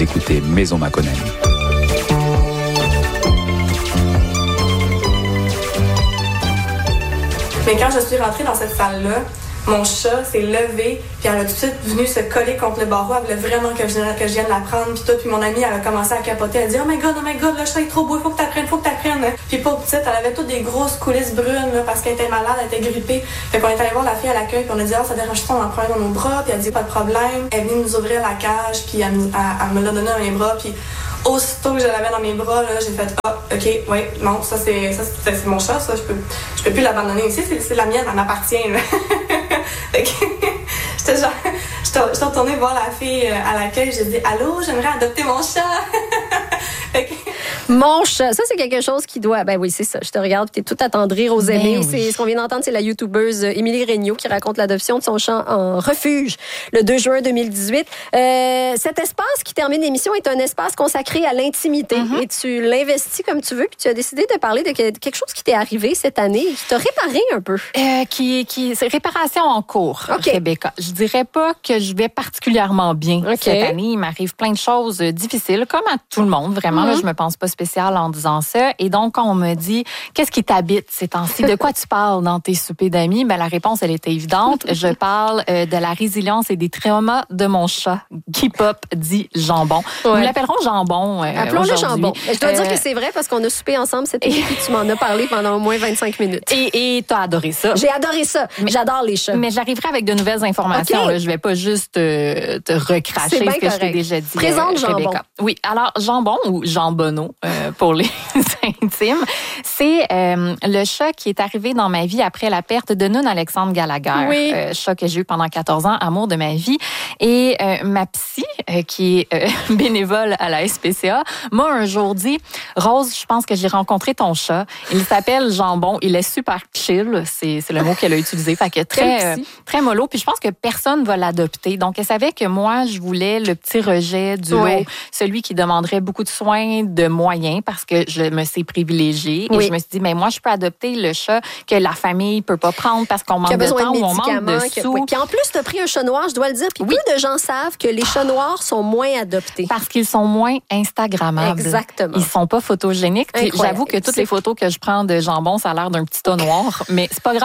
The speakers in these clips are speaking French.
Vous écoutez Maison Makonnen. Mais quand je suis rentrée dans cette salle-là, mon chat s'est levé, puis elle a tout de suite venu se coller contre le barreau. Elle voulait vraiment que je vienne la prendre, puis tout. Puis mon amie, elle a commencé à capoter. Elle a dit « Oh my God, le chat est trop beau, il faut que t'apprennes. » Puis pauvre petite, elle avait toutes des grosses coulisses brunes, là, parce qu'elle était malade, elle était grippée. Fait qu'on est allé voir la fille à l'accueil, puis on a dit « Ah, ça dérange pas, on en prend dans nos bras. » Puis elle dit « Pas de problème. » Elle est venue nous ouvrir la cage, puis elle me l'a donné dans mes bras, puis aussitôt que je l'avais dans mes bras, là, j'ai fait « Ah, OK, oui, non, ça c'est mon chat, ça, je peux plus l'abandonner ici, c'est la mienne, elle m'appartient. » Fait que j'étais retournée voir la fille à l'accueil, j'ai dit « Allô, j'aimerais adopter mon chat. » Fait que... Mon chat, ça c'est quelque chose qui doit... Ben oui, c'est ça, je te regarde, tu es tout attendrir aux aimés. Oui. C'est ce qu'on vient d'entendre, c'est la youtubeuse Émilie Regnault qui raconte l'adoption de son chat en refuge le 2 juin 2018. Cet espace qui termine l'émission est un espace consacré à l'intimité et tu l'investis comme tu veux, puis tu as décidé de parler de quelque chose qui t'est arrivé cette année et qui t'a réparé un peu. C'est réparation en cours, Rebecca. Je dirais pas que je vais particulièrement bien cette année. Il m'arrive plein de choses difficiles, comme à tout le monde, vraiment. Là, je me pense pas spéciale en disant ça. Et donc, quand on me dit « Qu'est-ce qui t'habite ces temps-ci? De quoi tu parles dans tes soupers d'amis? » Ben, la réponse, elle était évidente. Je parle de la résilience et des traumas de mon chat, qui pop dit Jambon. Nous l'appellerons Jambon. Appelons-le Jambon. Je dois dire que c'est vrai parce qu'on a soupé ensemble cette année et tu m'en as parlé pendant au moins 25 minutes. Et t'as adoré ça. J'ai adoré ça. J'adore les chats. Mais j'arriverai avec de nouvelles informations. Là. Je vais pas juste te recracher ce que je t'ai déjà dit. Présente Jambon. Rebecca. Oui, alors Jambon ou Jambonneau pour les intimes, c'est le chat qui est arrivé dans ma vie après la perte de Noun Alexandre Gallagher. Chat que j'ai eu pendant 14 ans, amour de ma vie. Et ma psy, qui est bénévole à la SPCA, m'a un jour dit « Rose, je pense que j'ai rencontré ton chat. Il s'appelle Jambon. Il est super chill. » C'est le mot qu'elle a utilisé. Fait que très mollo. Puis je pense que personne va l'adopter. Donc, elle savait que moi, je voulais le petit rejet du lot, celui qui demanderait beaucoup de soins, de moyens, parce que je me sais privilégiée. Et je me suis dit, mais moi, je peux adopter le chat que la famille peut pas prendre parce qu'on manque de temps ou on manque de sous. Puis en plus, tu as pris un chat noir, je dois le dire. Puis peu de gens savent que les chats noirs sont moins adoptés. Parce qu'ils sont moins Instagrammables. Exactement. Ils sont pas photogéniques. Puis j'avoue que toutes les photos que je prends de Jambon, ça a l'air d'un petit tas noir, mais c'est pas grave.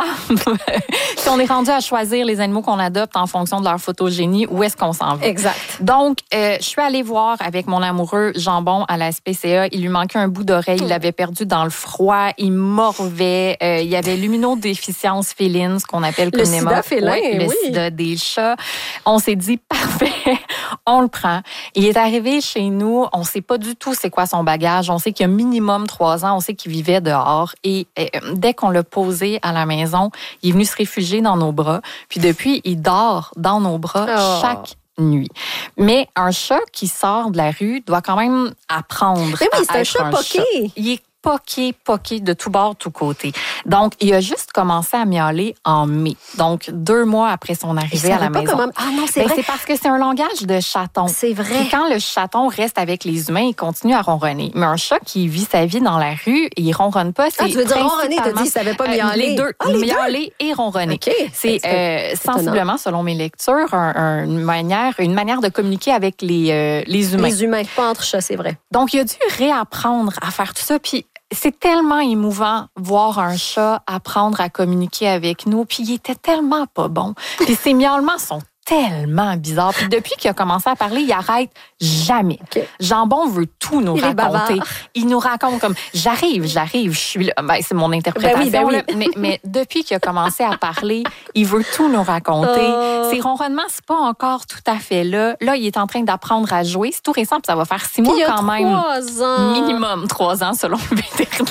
Si on est rendu à choisir les animaux qu'on adopte en fonction de leur photogénie, où est-ce qu'on s'en va? Exact. Donc, je suis allée voir avec mon amoureux Jambon à la SPCA. Il lui manquait un bout d'oreille. Il l'avait perdu dans le froid. Il morvait. Il y avait l'immunodéficience féline, ce qu'on appelle communément le sida félin. Le sida des chats. On s'est dit, parfait, on le prend. Il est arrivé chez nous. On sait pas du tout c'est quoi son bagage. On sait qu'il y a minimum 3 ans. On sait qu'il vivait dehors. Et dès qu'on l'a posé à la maison, il est venu se réfugier dans nos bras. Puis depuis, il dort dans nos bras chaque nuit. Mais un chat qui sort de la rue doit quand même apprendre à être un chat poqué. Il est poqué de tout bord, tout côté. Donc, il a juste commencé à miauler en mai. Donc, 2 mois après son arrivée à la maison. Comment... Ah non, c'est vrai. C'est parce que c'est un langage de chaton. C'est vrai. Puis quand le chaton reste avec les humains, il continue à ronronner. Mais un chat qui vit sa vie dans la rue, il ronronne pas. Tu veux dire ronronner? T'as dit qu'il savait pas miauler. Les deux. Miauler et ronronner. Okay. C'est sensiblement, selon mes lectures, une manière de communiquer avec les humains. Les humains, pas entre chats, c'est vrai. Donc, il a dû réapprendre à faire tout ça. Puis, c'est tellement émouvant voir un chat apprendre à communiquer avec nous. Puis, il était tellement pas bon. Puis, ses miaulements sont tellement bizarre. Puis depuis qu'il a commencé à parler, il arrête jamais. Okay. Jambon veut tout nous raconter. Il nous raconte comme j'arrive, je suis là. Ben, c'est mon interprétation. Ben oui. Mais depuis qu'il a commencé à parler, il veut tout nous raconter. Ses ronronnements, c'est pas encore tout à fait là. Là, il est en train d'apprendre à jouer. C'est tout récent, puis ça va faire 6 mois quand même. 3 ans. Minimum 3 ans selon le vétérinaire.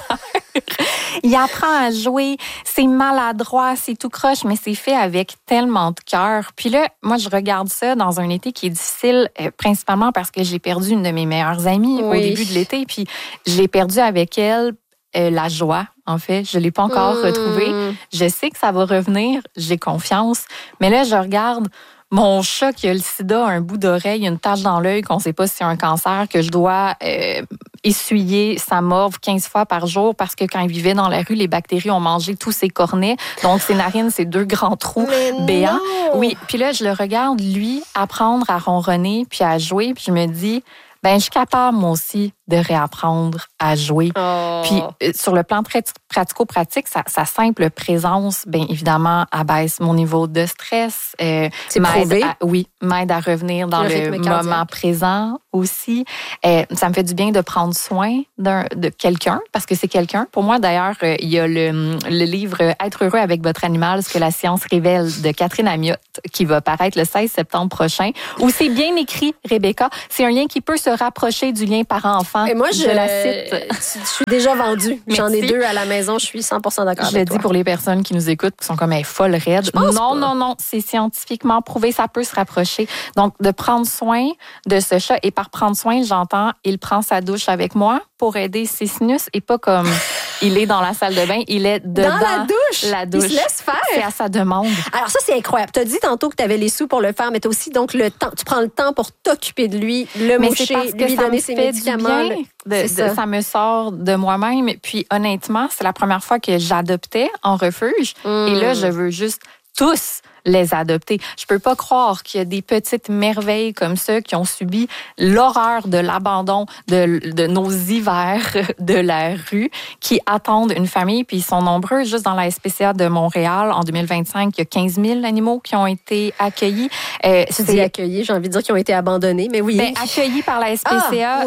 Il apprend à jouer, c'est maladroit, c'est tout croche, mais c'est fait avec tellement de cœur. Puis là, moi, je regarde ça dans un été qui est difficile, principalement parce que j'ai perdu une de mes meilleures amies au début de l'été. Puis j'ai perdu avec elle la joie, en fait. Je ne l'ai pas encore retrouvée. Je sais que ça va revenir, j'ai confiance. Mais là, je regarde mon chat qui a le sida, un bout d'oreille, une tache dans l'œil, qu'on ne sait pas si c'est un cancer, que je dois essuyer sa morve 15 fois par jour parce que quand il vivait dans la rue, les bactéries ont mangé tous ses cornets. Donc, ses narines, c'est 2 grands trous béants. Oui, puis là, je le regarde, lui, apprendre à ronronner puis à jouer. Puis je me dis, je suis capable, moi aussi, de réapprendre à jouer. Oh. Puis, sur le plan très pratico-pratique, sa simple présence, bien évidemment, abaisse mon niveau de stress. C'est prouvé? M'aide à revenir dans le moment présent aussi. Ça me fait du bien de prendre soin de quelqu'un, parce que c'est quelqu'un. Pour moi, d'ailleurs, il y a le livre « Être heureux avec votre animal, ce que la science révèle » de Catherine Amiotte, qui va paraître le 16 septembre prochain, où c'est bien écrit, Rebecca. C'est un lien qui peut se rapprocher du lien parent-enfant. Et moi, je la cite. Je suis déjà vendue. J'en ai 2 à la maison. Je suis 100% d'accord avec toi. Je le dis pour les personnes qui nous écoutent, qui sont comme folle raide. Non. C'est scientifiquement prouvé. Ça peut se rapprocher. Donc, de prendre soin de ce chat. Et par prendre soin, j'entends, il prend sa douche avec moi pour aider ses sinus et pas comme il est dans la salle de bain, il est dedans. Dans la douche? La douche. Il se laisse faire. C'est à sa demande. Alors ça, c'est incroyable. Tu as dit tantôt que tu avais les sous pour le faire, mais tu as aussi donc le temps. Tu prends le temps pour t'occuper de lui, le moucher, lui donner ses médicaments. Ça me sort de moi-même. Puis honnêtement, c'est la première fois que j'adoptais en refuge. Et là, je veux juste tous les adopter. Je peux pas croire qu'il y a des petites merveilles comme ça qui ont subi l'horreur de l'abandon de nos hivers de la rue, qui attendent une famille, puis ils sont nombreux. Juste dans la SPCA de Montréal, en 2025, il y a 15 000 animaux qui ont été accueillis. Tu dis accueillis, j'ai envie de dire qu'ils ont été abandonnés, mais oui. Accueillis par la SPCA,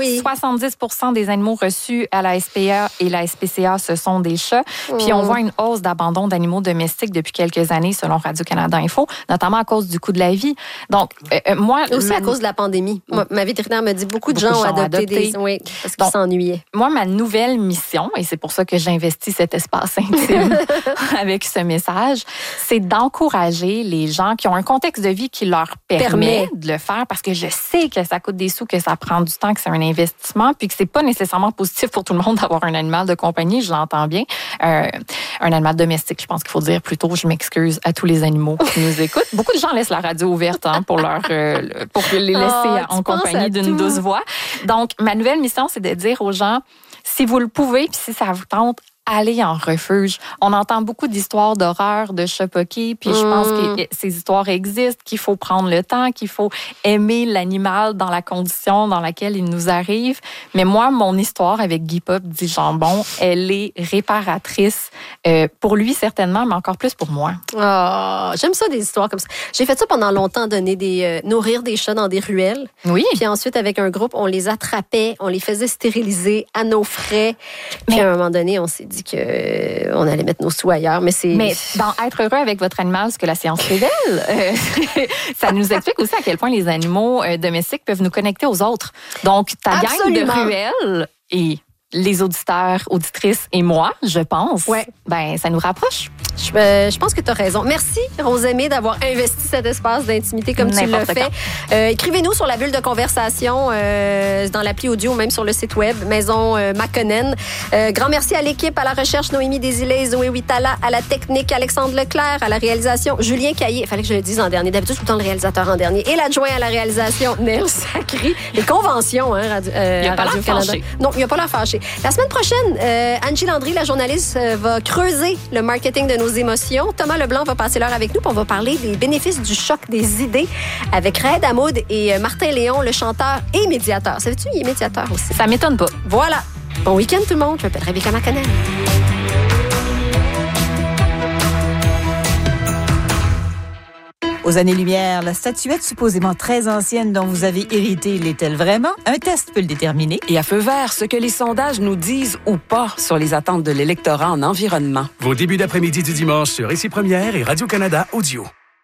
70% des animaux reçus à la SPA et la SPCA, ce sont des chats. Puis on voit une hausse d'abandon d'animaux domestiques depuis quelques années, selon Radio-Canada Info, notamment à cause du coût de la vie. Donc, moi... Aussi à cause de la pandémie. Moi, ma vétérinaire me dit beaucoup de gens ont adopté des... Oui, parce qu'ils s'ennuyaient. Moi, ma nouvelle mission, et c'est pour ça que j'investis cet espace intime avec ce message, c'est d'encourager les gens qui ont un contexte de vie qui leur permet de le faire, parce que je sais que ça coûte des sous, que ça prend du temps, que c'est un investissement, puis que c'est pas nécessairement positif pour tout le monde d'avoir un animal de compagnie, je l'entends bien. Un animal domestique, je pense qu'il faut dire plutôt, je m'excuse à tous les animaux qui nous écoutent. Beaucoup de gens laissent la radio ouverte pour les laisser en compagnie d'une douce voix. Donc, ma nouvelle mission, c'est de dire aux gens, si vous le pouvez, puis si ça vous tente, allez en refuge. On entend beaucoup d'histoires d'horreur, de chats poqués, puis je pense que ces histoires existent, qu'il faut prendre le temps, qu'il faut aimer l'animal dans la condition dans laquelle il nous arrive. Mais moi, mon histoire avec Guy Pop dit Jambon, elle est réparatrice pour lui certainement, mais encore plus pour moi. Oh, j'aime ça, des histoires comme ça. J'ai fait ça pendant longtemps, nourrir des chats dans des ruelles. Oui. Puis ensuite, avec un groupe, on les attrapait, on les faisait stériliser à nos frais. Puis à un moment donné, on s'est dit qu'on allait mettre nos sous ailleurs. Mais dans Être heureux avec votre animal, ce que la science révèle, ça nous explique aussi à quel point les animaux domestiques peuvent nous connecter aux autres. Donc, ta gang de ruelles et les auditeurs, auditrices et moi, je pense, ça nous rapproche. Je pense que tu as raison. Merci, Rosemée, d'avoir investi cet espace d'intimité comme tu l'as fait. Écrivez-nous sur la bulle de conversation dans l'appli audio, même sur le site web Maison Makonnen. Grand merci à l'équipe, à la recherche, Noémie Desilets, Zoé Huitala, à la technique, Alexandre Leclerc, à la réalisation, Julien Caillé. Il fallait que je le dise en dernier. D'habitude, je suis tout le temps le réalisateur en dernier. Et l'adjoint à la réalisation, Nel Sacré. Les conventions, à Radio-Canada. Non, il n'y a pas l'air fâché. La semaine prochaine, Angie Landry, la journaliste, va creuser le marketing de nos émotions. Thomas Leblanc va passer l'heure avec nous, puis on va parler des bénéfices du choc des idées avec Raed Hamoud et Martin Léon, le chanteur et médiateur. Savais-tu, il est médiateur aussi. Ça m'étonne pas. Voilà. Bon week-end tout le monde. Je m'appelle Rebecca Makonnen. Aux années-lumière, la statuette supposément très ancienne dont vous avez hérité l'est-elle vraiment? Un test peut le déterminer. Et à feu vert, ce que les sondages nous disent ou pas sur les attentes de l'électorat en environnement. Vos débuts d'après-midi du dimanche sur Ici Première et Radio-Canada Audio.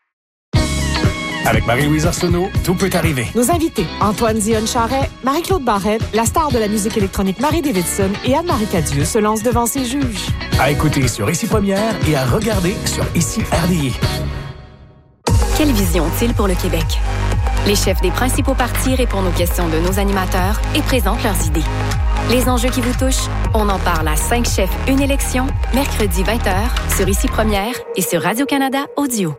Avec Marie-Louise Arsenault, tout peut arriver. Nos invités, Antoine Dionne-Charret, Marie-Claude Barrette, la star de la musique électronique Marie Davidson et Anne-Marie Cadieux se lancent devant ses juges. À écouter sur Ici Première et à regarder sur Ici RDI. Quelle vision ont-ils pour le Québec? Les chefs des principaux partis répondent aux questions de nos animateurs et présentent leurs idées. Les enjeux qui vous touchent, on en parle à 5 chefs, une élection, mercredi 20h, sur Ici Première et sur Radio-Canada Audio.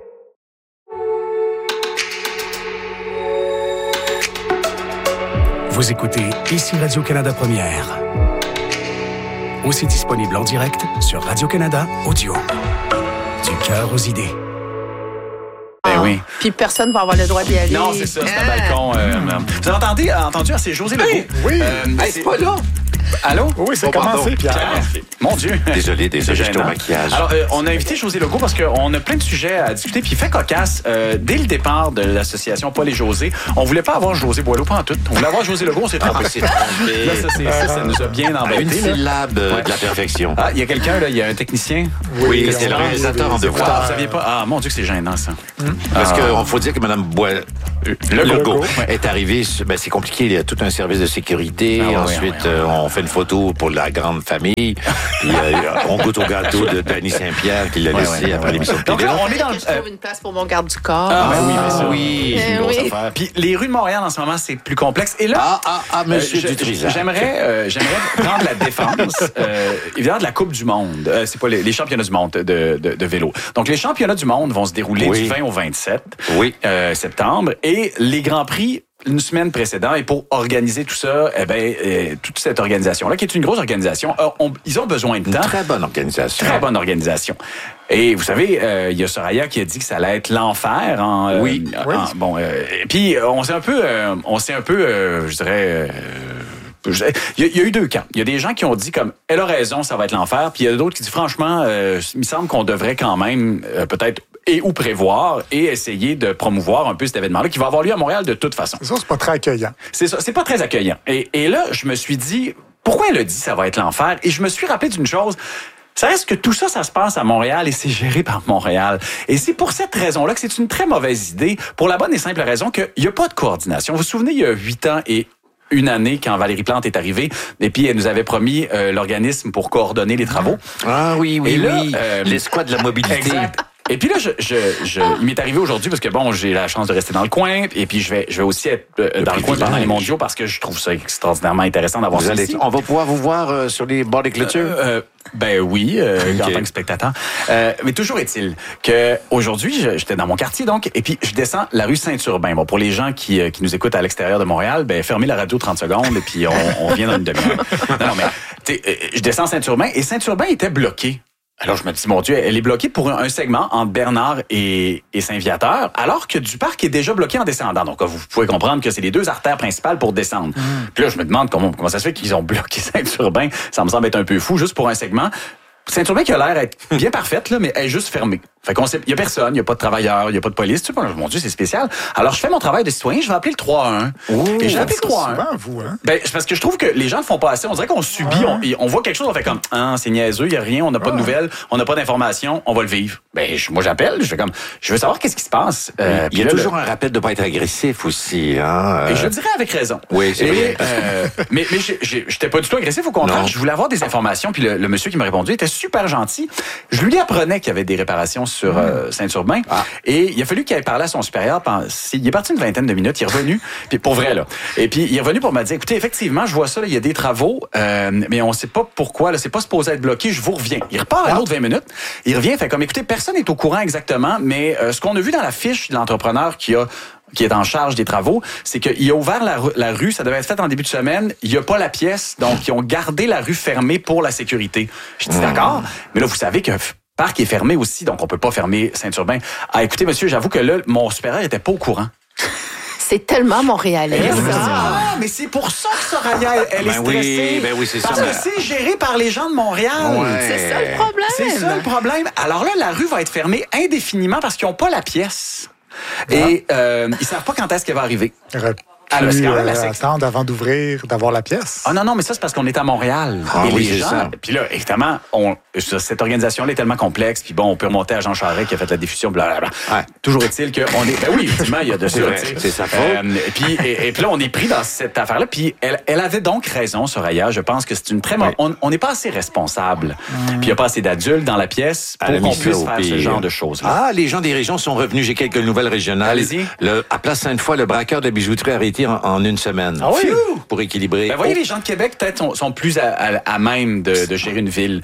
Vous écoutez Ici Radio-Canada Première. Aussi disponible en direct sur Radio-Canada Audio. Du cœur aux idées. oui. Puis personne ne va avoir le droit d'y aller. Non, c'est ça, c'est un balcon. Vous avez entendu, c'est José Legault. Oui. C'est pas là. Allô? Oui, c'est commencé, Pierre. Mon Dieu. Désolé, j'étais au maquillage. Alors, on a invité José Legault parce qu'on a plein de sujets à discuter. Puis, fait cocasse, dès le départ de l'association Paul et José, on voulait pas avoir José Boileau, pas en tout. On voulait avoir José Legault, on s'est trompé. Là, ça nous a bien embêté. Une syllabe de la perfection. Ah, il y a quelqu'un, là, il y a un technicien. Oui, c'est le réalisateur en devoir. Vous saviez pas? Ah, mon Dieu, que c'est gênant, ça. Parce qu'il faut dire que Mme Legault est arrivée. Ben, c'est compliqué, il y a tout un service de sécurité. Ensuite, on fait une photo pour la grande famille. Puis on goûte au gâteau de Danny Saint-Pierre qui l'a laissé après l'émission de télé. Donc là, on est dans je trouve une place pour mon garde du corps. Oui, c'est une grosse affaire. Puis les rues de Montréal, en ce moment, c'est plus complexe. Et là, monsieur Dutrisac. J'aimerais prendre la défense, évidemment, de la Coupe du Monde. C'est pas les championnats du monde de vélo. Donc, les championnats du monde vont se dérouler du 20 au 27 septembre. Et les Grands Prix une semaine précédente, et pour organiser tout ça, toute cette organisation-là, qui est une grosse organisation, ils ont besoin de temps. Une très bonne organisation. Très bonne organisation. Et vous savez, il y a Soraya qui a dit que ça allait être l'enfer. Puis on s'est un peu, je dirais. Il y a eu deux camps. Il y a des gens qui ont dit comme elle a raison, ça va être l'enfer. Puis il y a d'autres qui disent franchement, il me semble qu'on devrait quand même peut-être ou prévoir et essayer de promouvoir un peu cet événement-là qui va avoir lieu à Montréal de toute façon. C'est ça, c'est pas très accueillant. C'est ça, c'est pas très accueillant. Et là, je me suis dit, pourquoi elle a dit ça va être l'enfer? Et je me suis rappelé d'une chose. Ça reste que tout ça, ça se passe à Montréal et c'est géré par Montréal. Et c'est pour cette raison-là que c'est une très mauvaise idée, pour la bonne et simple raison qu'il n'y a pas de coordination. Vous vous souvenez, il y a 8 ans et une année quand Valérie Plante est arrivée et puis elle nous avait promis l'organisme pour coordonner les travaux. Ah oui, l'escouade de la mobilité. Exact. Et puis là, il m'est arrivé aujourd'hui parce que bon, j'ai la chance de rester dans le coin et puis je vais aussi être dans le coin pendant les mondiaux parce que je trouve ça extraordinairement intéressant d'avoir ça ici. On va pouvoir vous voir sur les bords des clôtures? Ben oui, en tant que spectateur. Mais toujours est-il que aujourd'hui, j'étais dans mon quartier donc, et puis je descends la rue Saint-Urbain. Bon, pour les gens qui nous écoutent à l'extérieur de Montréal, fermez la radio 30 secondes et puis on vient dans une demi-heure. Non, mais je descends Saint-Urbain et Saint-Urbain était bloqué. Alors, je me dis, mon Dieu, elle est bloquée pour un segment entre Bernard et Saint-Viateur, alors que du parc est déjà bloqué en descendant. Donc, vous pouvez comprendre que c'est les deux artères principales pour descendre. Puis là, je me demande comment ça se fait qu'ils ont bloqué Saint-Urbain. Ça me semble être un peu fou, juste pour un segment. Saint-Urbain qui a l'air d'être bien parfaite, là, mais elle est juste fermée. Fait qu'on sait, il y a personne, il y a pas de travailleurs, il y a pas de police. Tu sais, mon Dieu, c'est spécial. Alors, je fais mon travail de citoyen, je vais appeler le 3-1. Et j'ai appelé le 3-1. Vous, hein? C'est parce que je trouve que les gens ne font pas assez. On dirait qu'on subit, on voit quelque chose, on fait comme, c'est niaiseux, il y a rien, on n'a pas de nouvelles, on n'a pas d'informations, on va le vivre. Moi, j'appelle, je fais comme, je veux savoir qu'est-ce qui se passe. Il y a toujours un rappel de pas être agressif aussi, hein. Et je dirais avec raison. Oui, c'est vrai. Mais j'étais pas du tout agressif, au contraire. Non. Je voulais avoir des informations, puis le monsieur qui m'a répondu était super gentil. Je lui apprenais qu'il y avait des réparations sur Saint-Urbain. Et il a fallu qu'il aille parler à son supérieur. Il est parti une vingtaine de minutes, il est revenu, puis pour vrai, là. Et puis, il est revenu pour me dire, écoutez, effectivement, je vois ça, là, il y a des travaux, mais on sait pas pourquoi, là, c'est pas supposé être bloqué, je vous reviens. Il repart un autre 20 minutes, il revient, fait comme, écoutez, personne n'est au courant exactement, mais ce qu'on a vu dans la fiche de l'entrepreneur qui est en charge des travaux, c'est qu'il a ouvert la rue, ça devait être fait en début de semaine, il n'y a pas la pièce, donc ils ont gardé la rue fermée pour la sécurité. Je dis d'accord, mais là, vous savez que le parc est fermé aussi, donc on peut pas fermer Saint-Urbain. Écoutez, monsieur, j'avoue que là, mon supérieur était pas au courant. C'est tellement montréalais. Mais c'est pour ça que Soraya, elle est stressée. Oui, c'est parce ça. Parce que c'est géré par les gens de Montréal. C'est ça le problème. C'est ça le problème. Alors là, la rue va être fermée indéfiniment parce qu'ils n'ont pas la pièce. Et ils savent pas quand est-ce qu'elle va arriver. Attendre avant d'ouvrir, d'avoir la pièce. Ah non, mais ça, c'est parce qu'on est à Montréal. Et les gens... Puis là, évidemment, cette organisation-là est tellement complexe, puis bon, on peut remonter à Jean Charest qui a fait la diffusion, blablabla. Toujours est-il qu'on est... Ben oui, effectivement, il y a de ça. C'est sa faute. Et puis là, on est pris dans cette affaire-là. Puis elle avait donc raison, Soraya. Je pense que c'est une très... On n'est pas assez responsable. Puis il n'y a pas assez d'adultes dans la pièce pour qu'on puisse faire ce genre de choses-là. Les gens des régions sont revenus. J'ai quelques nouvelles régionales. Allez-y. À Place Sainte-Foy, le braqueur de bijouterie a arrêté en une semaine. Ah oui? Pour équilibrer. Ben voyez, les gens de Québec, peut-être, sont plus à même de gérer une ville.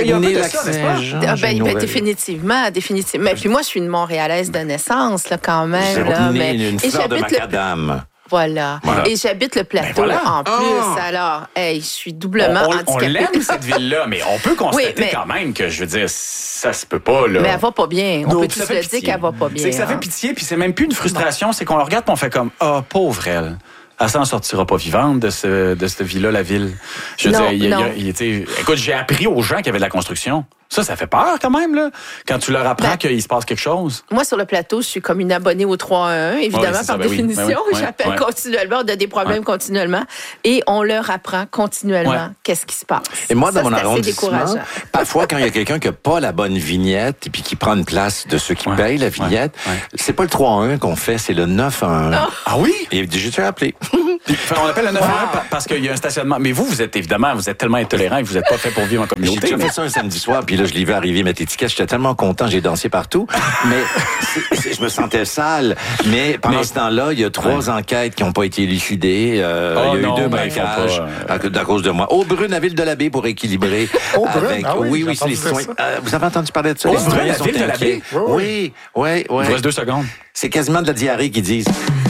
Définitivement. Mais puis moi, je suis une Montréalaise de naissance, là, quand même. Une fleur de macadam. Voilà. Et j'habite le plateau en plus. Alors, je suis doublement handicapée. On l'aime, cette ville-là, mais on peut constater quand même que, je veux dire, ça se peut pas, là. Mais elle va pas bien. On peut tous le dire qu'elle va pas bien. C'est que ça fait pitié, puis c'est même plus une frustration, c'est qu'on le regarde et on fait comme, pauvre elle. Elle s'en sortira pas vivante de cette vie-là, la ville. Je veux dire, écoute, j'ai appris aux gens qu'il y avait de la construction. Ça fait peur quand même, là, quand tu leur apprends qu'il se passe quelque chose. Moi, sur le plateau, je suis comme une abonnée au 311, évidemment, par définition. J'appelle continuellement, on a des problèmes continuellement. Et on leur apprend continuellement qu'est-ce qui se passe. Et moi, dans mon arrondissement, parfois, quand il y a quelqu'un qui n'a pas la bonne vignette et puis qui prend une place de ceux qui payent la vignette, c'est pas le 311 qu'on fait, c'est le 911. Ah oui? Et j'ai dû appelé. On appelle le 911 parce qu'il y a un stationnement. Mais vous êtes tellement intolérant que vous n'êtes pas fait pour vivre en communauté. J'ai fait ça un samedi soir, puis là, je l'ai vu arriver mettre l'étiquette. J'étais tellement content, j'ai dansé partout. Mais je me sentais sale. Mais pendant ce temps-là, il y a 3 enquêtes qui n'ont pas été élucidées. Il y a eu 2 braquages à cause de moi. Aubrune, à Ville-de-la-Baie, pour équilibrer. Aubrune? Oui, c'est les citoyens. Vous avez entendu parler de ça? Aubrune, à Ville-de-la-Baie? Oui. Il vous reste 2 secondes. C'est quasiment de la diarrhée qu'ils disent.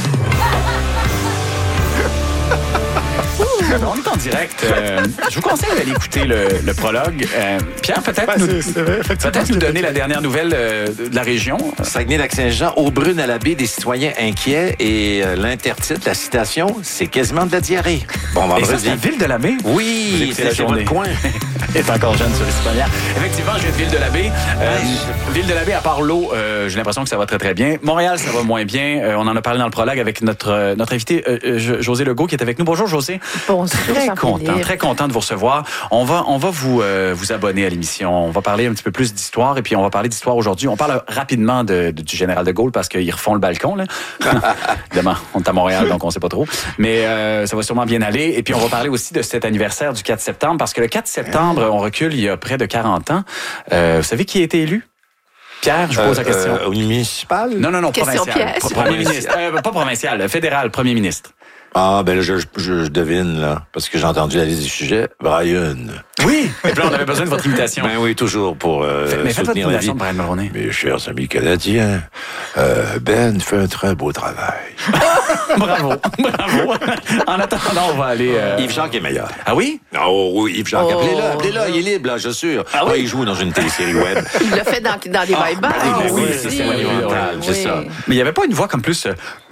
On est en direct. Je vous conseille d'aller écouter le prologue. Pierre, peut-être nous donner la dernière nouvelle de la région. Saguenay-Lac-Saint-Jean, Aubrune à la baie, des citoyens inquiets. Et l'intertitre, la citation, c'est quasiment de la diarrhée. Bon, vendredi. Et ça, c'est la Ville-de-la-Baie? Oui, c'est votre coin. Est encore jeune sur les citoyens. Effectivement, je viens de Ville-de-la-Baie. Ville-de-la-Baie, à part l'eau, j'ai l'impression que ça va très, très bien. Montréal, ça va moins bien. On en a parlé dans le prologue avec notre invité, José Legault, qui est avec nous. Bonjour, José. Bonjour. Très content de vous recevoir. On va vous abonner à l'émission. On va parler un petit peu plus d'histoire et puis on va parler d'histoire aujourd'hui. On parle rapidement du général de Gaulle parce qu'ils refont le balcon, là. Évidemment, on est à Montréal, donc on sait pas trop. Mais ça va sûrement bien aller. Et puis on va parler aussi de cet anniversaire du 4 septembre parce que le 4 septembre, on recule il y a près de 40 ans. Vous savez qui a été élu? Pierre, je pose la question. Au municipal? Non, question provincial. Premier ministre. Pas provincial, fédéral, premier ministre. Ah, ben là, je devine, là, parce que j'ai entendu la liste du sujet. Brian. Oui! Et puis là, on avait besoin de votre imitation. Ben oui, toujours pour soutenir la vie. De Brian Mulroney. Mes chers amis canadiens, Ben fait un très beau travail. Bravo. En attendant, on va aller... Yves-Jacques est meilleur. Ah oui? Oh oui, Yves-Jacques. Appelez-le, il est libre, là, je suis sûr. Ah oui? Il joue dans une télésérie web. Il l'a fait dans des bye-bye. Oui, c'est monumental, c'est ça. Mais il n'y avait pas une voix comme plus...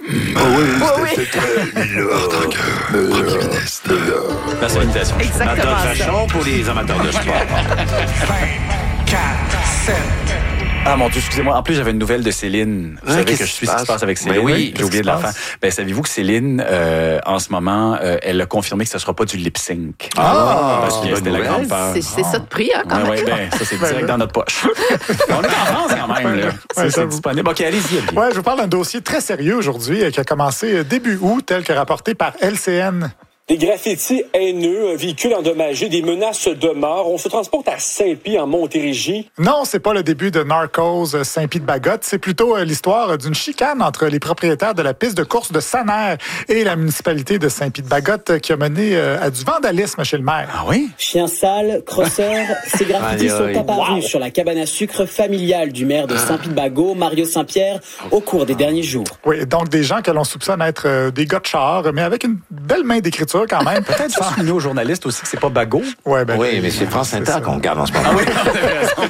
Premier ministre. La sonorisation. Exactement ça. Pour les amateurs de sport. 4, 7. Ah mon Dieu, excusez-moi. En plus, j'avais une nouvelle de Céline. Vous savez que je suis ce qui se passe avec Céline. Ben oui, j'ai oublié de la faire. Ben, savez-vous que Céline, en ce moment, elle a confirmé que ce ne sera pas du lip-sync. Parce que c'était la grande peur. C'est ça de prix, hein, quand même. Ben, ça, c'est direct dans notre poche. On est en France, quand même, là. C'est disponible. OK, allez-y. Ouais, je vous parle d'un dossier très sérieux aujourd'hui qui a commencé début août, tel que rapporté par LCN. Des graffitis haineux, un véhicule endommagé, des menaces de mort. On se transporte à Saint-Pie, en Montérégie. Non, c'est pas le début de Narcos Saint-Pie-de-Bagotte. C'est plutôt l'histoire d'une chicane entre les propriétaires de la piste de course de Saner et la municipalité de Saint-Pie-de-Bagotte qui a mené à du vandalisme chez le maire. Ah oui? Chien sale, crosseur, ces graffitis sont apparus sur la cabane à sucre familiale du maire de Saint-Pie-de-Bagot, Mario Saint-Pierre, au cours des derniers jours. Oui, donc des gens que l'on soupçonne être des gars de char, mais avec une belle main d'écriture quand même. Peut-être souligner aux journalistes aussi que c'est pas Bagot. Ouais, ben, oui, mais c'est France Inter qu'on regarde en ce moment. Ah oui,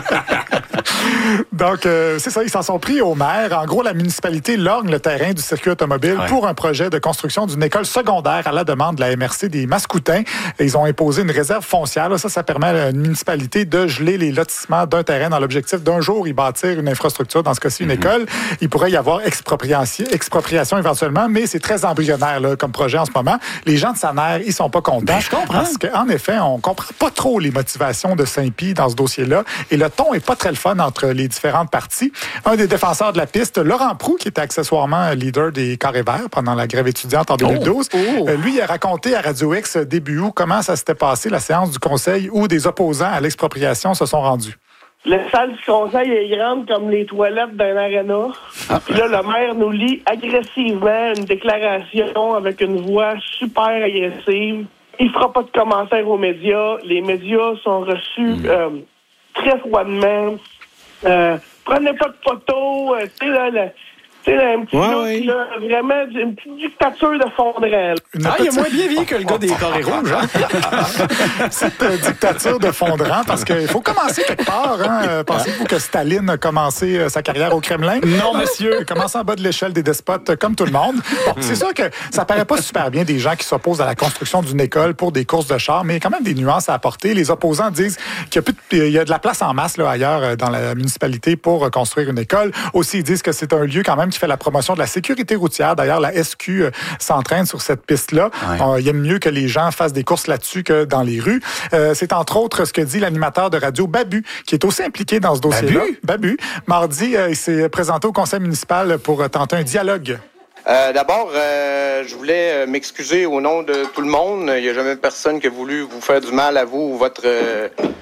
donc, c'est ça, ils s'en sont pris au maire. En gros, la municipalité lorgne le terrain du circuit automobile pour un projet de construction d'une école secondaire à la demande de la MRC des Mascoutins. Et ils ont imposé une réserve foncière. Là, ça permet à une municipalité de geler les lotissements d'un terrain dans l'objectif d'un jour y bâtir une infrastructure, dans ce cas-ci une école. Il pourrait y avoir expropriation éventuellement, mais c'est très embryonnaire là, comme projet en ce moment. Les gens de Saner, ils sont pas contents. Je comprends. Parce qu'en effet, on comprend pas trop les motivations de Saint-Pie dans ce dossier-là. Et le ton est pas très le fun entre les différentes parties. Un des défenseurs de la piste, Laurent Proulx, qui était accessoirement leader des Carrés Verts pendant la grève étudiante en 2012, lui, il a raconté à Radio X début août comment ça s'était passé, la séance du conseil où des opposants à l'expropriation se sont rendus. La salle du conseil est grande comme les toilettes d'un aréna. Puis là, le maire nous lit agressivement une déclaration avec une voix super agressive. Il fera pas de commentaires aux médias. Les médias sont reçus très froidement. Prenez pas de photos. Tu sais, là, Tu sais, un petit look, là, vraiment, une petite dictature de fondrel. Il a moins bien vieilli que le gars des carrés rouges. Hein? Cette dictature de fondrant, parce qu'il faut commencer quelque part. Hein? Pensez-vous que Staline a commencé sa carrière au Kremlin? Non, monsieur. Il a commencé en bas de l'échelle des despotes, comme tout le monde. Bon, c'est sûr que ça paraît pas super bien des gens qui s'opposent à la construction d'une école pour des courses de chars, mais il y a quand même des nuances à apporter. Les opposants disent qu'il y a de la place en masse là, ailleurs dans la municipalité pour construire une école. Aussi, ils disent que c'est un lieu quand même qui fait la promotion de la sécurité routière. D'ailleurs, la SQ s'entraîne sur cette piste-là. Ouais. Il aime mieux que les gens fassent des courses là-dessus que dans les rues. C'est entre autres ce que dit l'animateur de radio Babu, qui est aussi impliqué dans ce dossier-là. Babu. Mardi, il s'est présenté au conseil municipal pour tenter un dialogue. D'abord, je voulais m'excuser au nom de tout le monde. Il n'y a jamais personne qui a voulu vous faire du mal à vous ou votre